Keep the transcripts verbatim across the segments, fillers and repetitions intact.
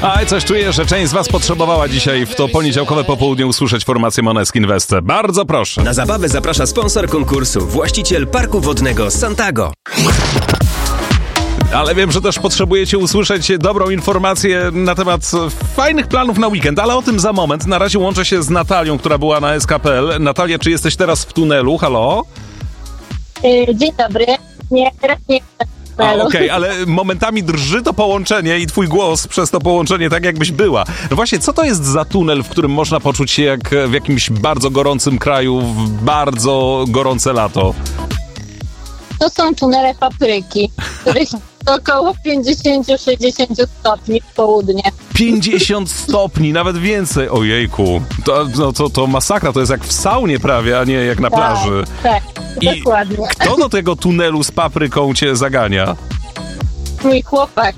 A coś czuję, że część z was potrzebowała dzisiaj w to poniedziałkowe popołudnie usłyszeć formację Måneskin Weste. Bardzo proszę. Na zabawę zaprasza sponsor konkursu, właściciel parku wodnego Santago. Ale wiem, że też potrzebujecie usłyszeć dobrą informację na temat fajnych planów na weekend, ale o tym za moment. Na razie łączę się z Natalią, która była na S K kropka P L. Natalia, czy jesteś teraz w tunelu? Halo? Dzień dobry. Nie, teraz nie jestem w tunelu. Okej, okay, ale momentami drży to połączenie i twój głos przez to połączenie tak jakbyś była. No właśnie, co to jest za tunel, w którym można poczuć się jak w jakimś bardzo gorącym kraju, w bardzo gorące lato? To są tunele papryki, w których około pięćdziesiąt do sześćdziesięciu stopni w południe. pięćdziesiąt stopni, nawet więcej. Ojejku, to, no, to, to masakra, to jest jak w saunie prawie, a nie jak na plaży. Tak, tak, I dokładnie. kto do tego tunelu z papryką cię zagania? Mój chłopak.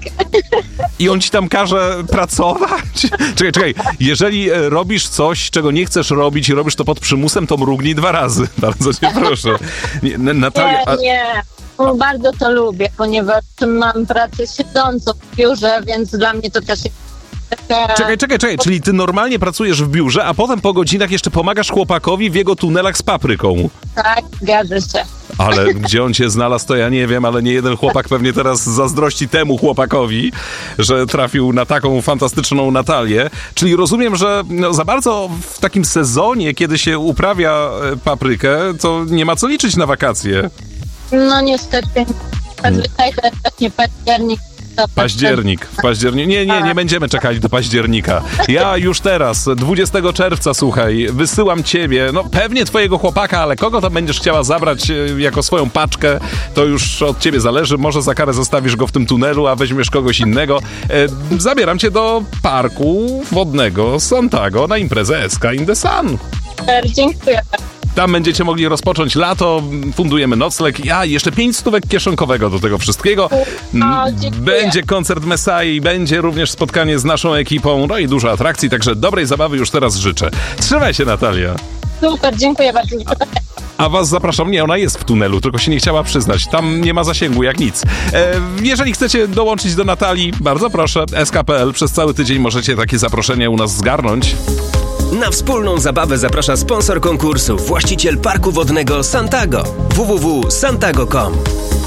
I on ci tam każe pracować? Czekaj, czekaj, jeżeli e, robisz coś, czego nie chcesz robić i robisz to pod przymusem, to mrugnij dwa razy. Bardzo cię proszę. Nie, N- Natalia, a... Nie, nie. No, bardzo to lubię, ponieważ mam pracę siedzącą w biurze, więc dla mnie to też jest taka... Czekaj, czekaj, czekaj, czyli ty normalnie pracujesz w biurze, a potem po godzinach jeszcze pomagasz chłopakowi w jego tunelach z papryką. Tak, zgadza się. Ale gdzie on cię znalazł, to ja nie wiem, ale nie jeden chłopak pewnie teraz zazdrości temu chłopakowi, że trafił na taką fantastyczną Natalię. Czyli rozumiem, że no, za bardzo w takim sezonie, kiedy się uprawia e, paprykę, to nie ma co liczyć na wakacje. No niestety, zazwyczaj to jest właśnie październik. To Październik, w październiku. Nie, nie, nie będziemy czekali do października. Ja już teraz, dwudziestego czerwca, słuchaj, wysyłam ciebie, no pewnie twojego chłopaka, ale kogo to będziesz chciała zabrać e, jako swoją paczkę, to już od ciebie zależy. Może za karę zostawisz go w tym tunelu, a weźmiesz kogoś innego. E, zabieram cię do parku wodnego Santago na imprezę S K in the Sun. Super, dziękuję. Tam będziecie mogli rozpocząć lato, fundujemy nocleg, a jeszcze pięć stówek kieszonkowego do tego wszystkiego. O, dziękuję. Będzie koncert Mesai, będzie również spotkanie z naszą ekipą, no i dużo atrakcji, także dobrej zabawy już teraz życzę. Trzymaj się, Natalia. Super, dziękuję bardzo. A was zapraszam, nie, ona jest w tunelu, tylko się nie chciała przyznać. Tam nie ma zasięgu, jak nic. E, jeżeli chcecie dołączyć do Natalii, bardzo proszę, S K kropka P L, przez cały tydzień możecie takie zaproszenie u nas zgarnąć. Na wspólną zabawę zaprasza sponsor konkursu, właściciel parku wodnego Santago. w w w kropka santago kropka com